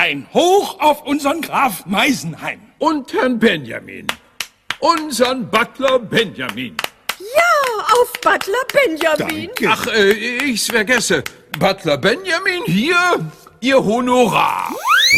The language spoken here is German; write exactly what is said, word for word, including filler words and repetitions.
Ein Hoch auf unseren Graf Meisenheim. Und Herrn Benjamin. Unseren Butler Benjamin. Ja, auf Butler Benjamin. Danke. Ach, äh, ich's vergesse. Butler Benjamin, hier, Ihr Honorar.